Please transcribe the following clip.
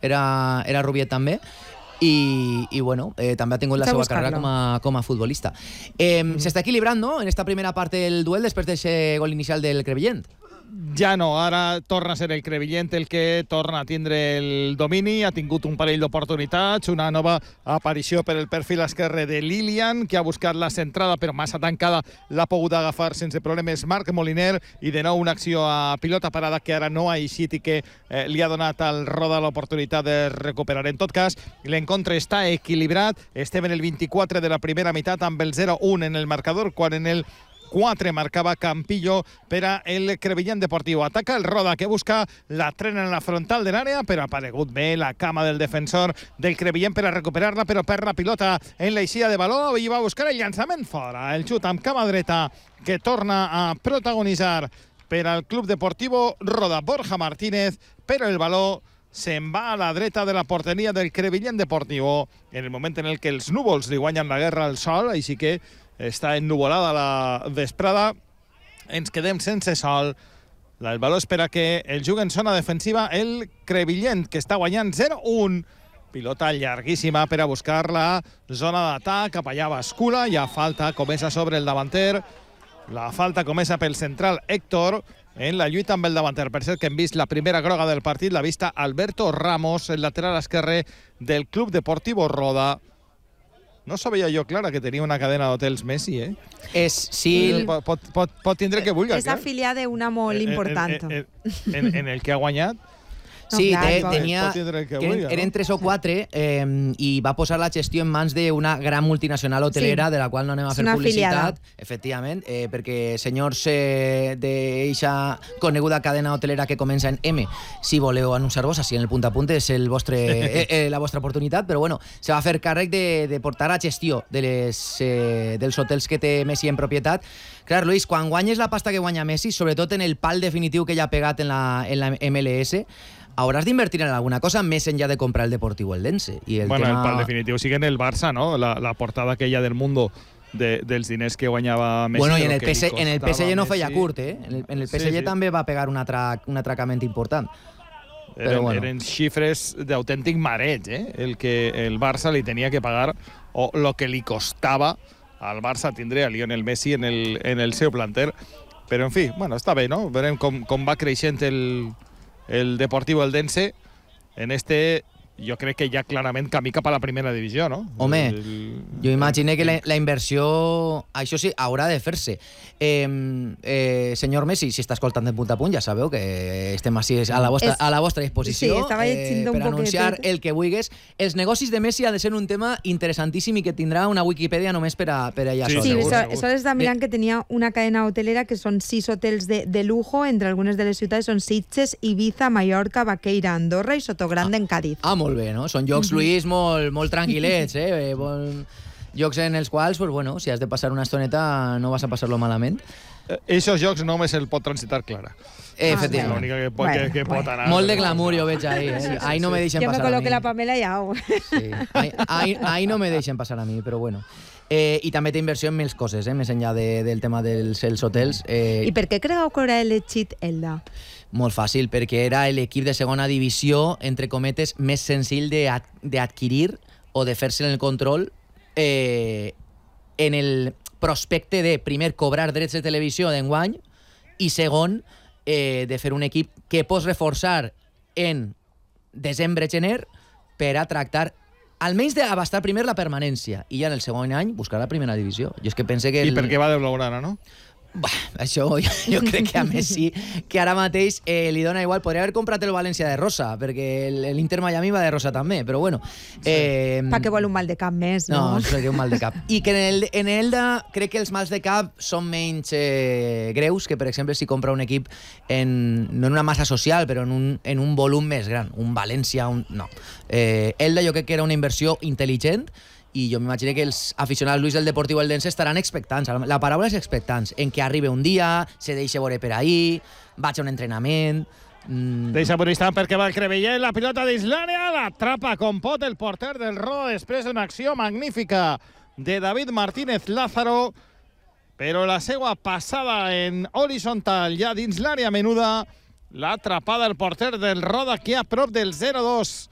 era Rubiet també, i bueno, també ha tingut la seva carrera com a futbolista. S'està equilibrant, no?, en esta primera part del duel després d'aquest gol inicial del Crevillent. Ja no, ara torna a ser el Crevillent el que torna a tindre el domini, ha tingut un parell d'oportunitats, una nova aparició per el perfil esquerre de Lilian, que ha buscat la centrada però massa tancada, l'ha pogut agafar sense problemes Marc Moliner, i de nou una acció a pilota parada que ara no ha eixit i que li ha donat al Roda l'oportunitat de recuperar. En tot cas, l'encontre està equilibrat, estem en el 24 de la primera meitat amb el 0-1 en el marcador, quan en el 4 marcava Campillo per a el Crevillent Deportiu. Ataca el Roda, que busca la trena en la frontal de l'àrea, però ha aparegut bé la cama del defensor del Crevillent per a recuperar-la, però perd la pilota en l'eixida de baló i va buscar el llançament fora. El xut amb cama dreta que torna a protagonitzar per al Club Deportivo Roda. Borja Martínez, però el baló se'n va a la dreta de la porteria del Crevillent Deportivo en el moment en el que els núvols li guanyen la guerra al sol, així que està ennuvolada la vesprada, ens quedem sense sol. El baló espera que el jugui en zona defensiva el Crevillent, que està guanyant 0-1. Pilota llarguíssima per a buscar la zona d'atac, cap allà bascula, hi ha falta, comença sobre el davanter, la falta comença pel central Héctor, en la lluita amb el davanter. Per cert que hem vist la primera groga del partit, l'ha vista Alberto Ramos, el lateral esquerre del Club Deportivo Roda. No sabia jo, Clara, que tenia una cadena d'hotels Messi, eh? Sí. Pot tindre que vulgui. És afiliada d'una molt important. En el que ha guanyat. Sí, eren 3 o 4 i va posar la gestió en mans d'una gran multinacional hotelera, de la qual no anem a fer publicitat, efectivament, perquè senyors d'eixa coneguda cadena hotelera que comença en M, si voleu anunciar-vos així en el punt a punt, és la vostra oportunitat, però bueno, se va fer càrrec de portar a gestió dels hotels que té Messi en propietat. Clar, Luis, quan guanyes la pasta que guanya Messi, sobretot en el pal definitiu que ja ha pegat en la MLS, hauràs d'invertir en alguna cosa més enllà de comprar el Deportivo Eldense. El pal definitiu sigue en el Barça, ¿no? La portada aquella del Mundo dels diners que guanyava Messi. Bueno, i en el PSG no feia curt, eh? En el PSG també va pegar un atracament important. Eren xifres d'autèntic mareig, eh? El que el Barça li tenia que pagar, o el que li costava al Barça tindre a Lionel Messi en el seu planter. Però, en fi, bueno, està bé, no? Veurem com va creixent el Deportivo Eldense en jo crec que ja clarament camí cap a la primera divisió, no? Home, jo imagino que la inversió, això sí, haurà de fer-se. Senyor Messi, si està escoltant de punt a punt, ja sabeu que estem així a la vostra disposició per anunciar el que vulguis. Els negocis de Messi ha de ser un tema interessantíssim i que tindrà una Wikipedia només per a ella. Sí, això està mirant que tenia una cadena hotelera que són 6 hotels de lujo, entre algunes de les ciutats són Sitges, Ibiza, Mallorca, Baqueira, Andorra i Sotogrande en Cádiz. Molt bé, no? Són llocs, Luis, molt tranquil·lets, llocs en els quals, pues, bueno, si has de passar una estoneta no vas a passar-lo malament. Aquests jocs només el pot transitar Clara. Efectivament. L'única que pot anar. Molt de glamour jo veig ahí. Ahí no me deixen passar a mi. Jo me col·loque la Pamela i au. Sí. Ahí no me deixen passar a mi, però bueno. I també té inversió en més coses, més enllà del tema dels hotels. I per què creieu que haurà elegit Elda? Molt fàcil, perquè era l'equip de segona divisió, entre cometes, més senzill d'adquirir o de fer-se el control en el prospecte de, primer, cobrar drets de televisió d'enguany i, segon, de fer un equip que pots reforçar en desembre-gener per a tractar almenys d'abastar primer la permanència i ja en el segon any buscar la primera divisió. Jo és que pense que... I per què va de Blaugrana, no? Això jo crec que a Messi, que ara mateix li dona igual. Podria haver comprat el València de rosa, perquè l'Inter Miami va de rosa també, però bueno. Pa què vol un mal de cap més, no? No, seria un mal de cap. I que en Elda crec que els mals de cap són menys greus que, per exemple, si compra un equip no en una massa social, però en un volum més gran. Un València, no. Elda jo crec que era una inversió intel·ligent, i jo m'imagino que els aficionats, Luis, del Deportivo Eldense estaran expectants. La paraula és expectants, en què arribi un dia, se deixa veure per ahí, vaig a un entrenament... Deixa per instant perquè va el Crevillent, la pilota d'Islània, l'atrapa com pot el porter del Roda després d'una acció magnífica de David Martínez Lázaro, però la seva passada en horitzontal ja dins l'àrea menuda l'ha atrapada el porter del Roda, aquí a prop del 0-2.